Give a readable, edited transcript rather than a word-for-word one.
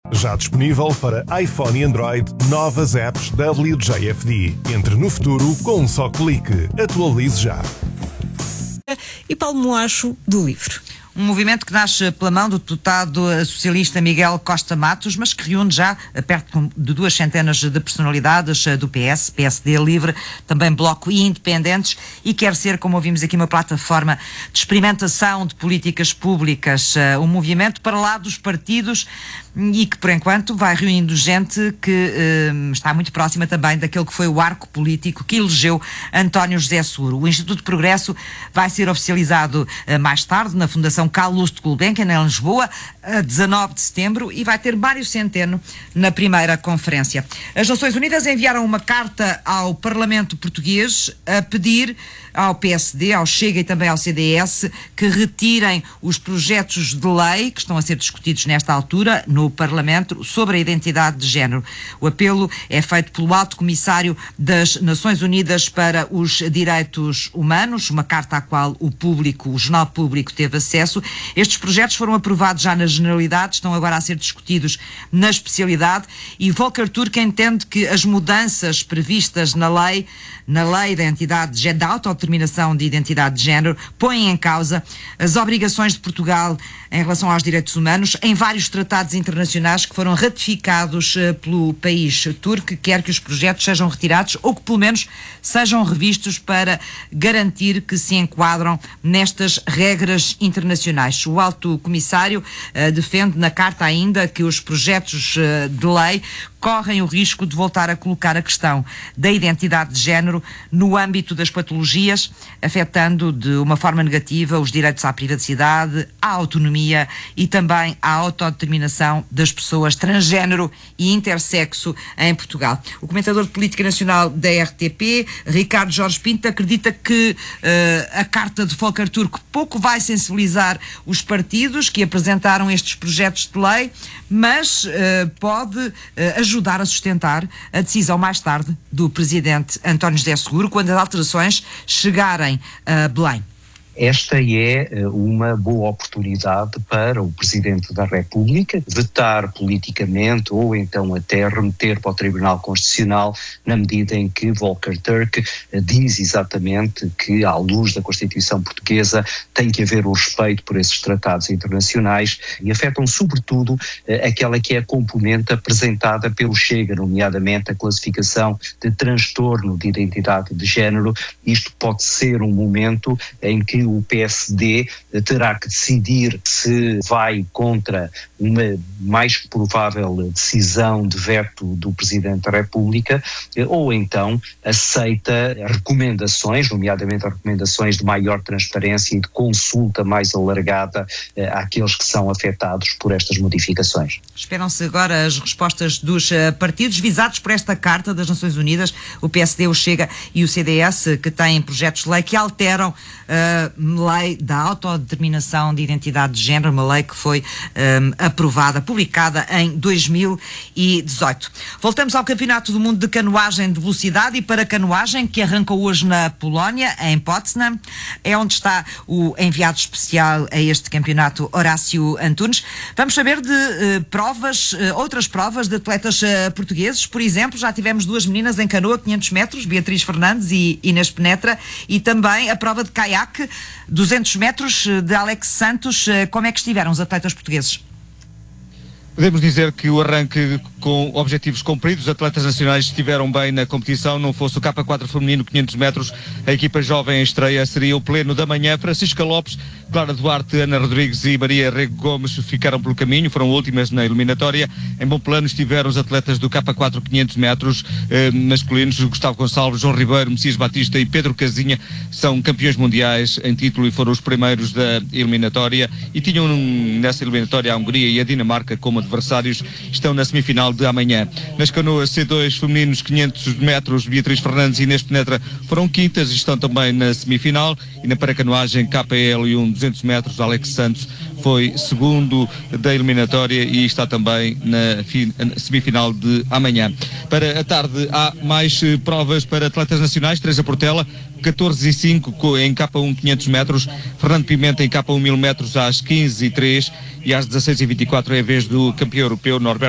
Já disponível para iPhone e Android, novas apps WJFD. Entre no futuro com um só clique. Atualize já. E Paulo Moacho, do Livre. Um movimento que nasce pela mão do deputado socialista Miguel Costa Matos, mas que reúne já perto de 200 de personalidades do PS, PSD, Livre, também Bloco e Independentes, e quer ser, como ouvimos aqui, uma plataforma de experimentação de políticas públicas, um movimento para lá dos partidos e que, por enquanto, vai reunindo gente que está muito próxima também daquele que foi o arco político que elegeu António José Seguro. O Instituto de Progresso vai ser oficializado mais tarde na Fundação Calouste Gulbenkian, em Lisboa, a 19 de setembro, e vai ter Mário Centeno na primeira conferência. As Nações Unidas enviaram uma carta ao Parlamento português a pedir ao PSD, ao Chega e também ao CDS que retirem os projetos de lei que estão a ser discutidos nesta altura no Parlamento sobre a identidade de género. O apelo é feito pelo Alto Comissário das Nações Unidas para os Direitos Humanos, uma carta à qual o Jornal Público teve acesso. Estes projetos foram aprovados já na generalidade, estão agora a ser discutidos na especialidade, e Volker Turk entende que as mudanças previstas na lei da autodeterminação de identidade de género põem em causa as obrigações de Portugal em relação aos direitos humanos em vários tratados internacionais que foram ratificados pelo país. Turk quer que os projetos sejam retirados ou que pelo menos sejam revistos para garantir que se enquadram nestas regras internacionais. O Alto Comissário defende na carta ainda que os projetos de lei correm o risco de voltar a colocar a questão da identidade de género no âmbito das patologias, afetando de uma forma negativa os direitos à privacidade, à autonomia e também à autodeterminação das pessoas transgénero e intersexo em Portugal. O comentador de política nacional da RTP, Ricardo Jorge Pinto, acredita que a carta de Volker Turk pouco vai sensibilizar os partidos que apresentaram estes projetos de lei, mas pode ajudar a sustentar a decisão mais tarde do presidente António José Seguro quando as alterações chegarem a Belém. Esta é uma boa oportunidade para o Presidente da República vetar politicamente ou então até remeter para o Tribunal Constitucional na medida em que Volker Turk diz exatamente que, à luz da Constituição Portuguesa, tem que haver o respeito por esses tratados internacionais e afetam sobretudo aquela que é a componente apresentada pelo Chega, nomeadamente a classificação de transtorno de identidade de género. Isto pode ser um momento em que o PSD terá que decidir se vai contra uma mais provável decisão de veto do Presidente da República ou então aceita recomendações, nomeadamente recomendações de maior transparência e de consulta mais alargada àqueles que são afetados por estas modificações. Esperam-se agora as respostas dos partidos visados por esta Carta das Nações Unidas, o PSD, o Chega e o CDS, que têm projetos de lei que alteram lei da autodeterminação de identidade de género, uma lei que foi aprovada, publicada em 2018. Voltamos ao Campeonato do Mundo de Canoagem de Velocidade e para canoagem, que arrancou hoje na Polónia, em Poznań. É onde está o enviado especial a este campeonato, Horácio Antunes. Vamos saber de outras provas de atletas portugueses. Por exemplo, já tivemos duas meninas em canoa, 500 metros, Beatriz Fernandes e Inês Penetra, e também a prova de caiaque, 200 metros, de Alex Santos. Como é que estiveram os atletas portugueses? Podemos dizer que o arranque com objetivos cumpridos, os atletas nacionais estiveram bem na competição. Não fosse o K4 feminino 500 metros, a equipa jovem em estreia seria o pleno da manhã. Francisca Lopes, Clara Duarte, Ana Rodrigues e Maria Rego Gomes ficaram pelo caminho, foram últimas na eliminatória. Em bom plano estiveram os atletas do K4 500 metros masculinos, Gustavo Gonçalves, João Ribeiro, Messias Batista e Pedro Casinha, são campeões mundiais em título e foram os primeiros da eliminatória e tinham nessa eliminatória a Hungria e a Dinamarca como adversários. Estão na semifinal de amanhã. Nas canoas C2 femininos 500 metros, Beatriz Fernandes e Inês Penetra foram quintas e estão também na semifinal. E na paracanoagem KPL 200 metros, Alex Santos foi segundo da eliminatória e está também na semifinal de amanhã. Para a tarde há mais provas para atletas nacionais. Teresa Portela, 14h05 em K1 500 metros, Fernando Pimenta em K1 1000 metros às 15h03 e às 16h24 é a vez do campeão europeu Norberto